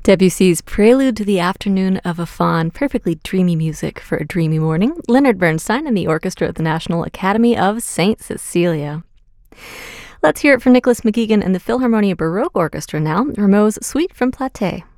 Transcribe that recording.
Debussy's Prelude to the Afternoon of a Faun, perfectly dreamy music for a dreamy morning. Leonard Bernstein and the orchestra of the National Academy of St. Cecilia. Let's hear it from Nicholas McGeegan and the Philharmonia Baroque Orchestra now, Rameau's Suite from Platée.